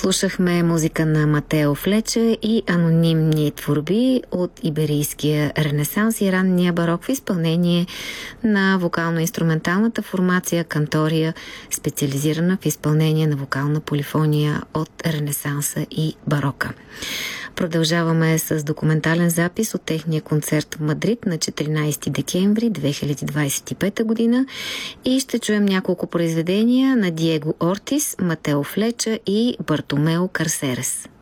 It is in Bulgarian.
Слушахме музика на Матео Флеча и анонимни творби от иберийския ренесанс и ранния барок в изпълнение на вокално-инструменталната формация Кантория, специализирана в изпълнение на вокална полифония от ренесанса и барока. Продължаваме с документален запис от техния концерт в Мадрид на 14 декември 2025 година и ще чуем няколко произведения на Диего Ортис, Матео Флеча и Бартомео Карсерес.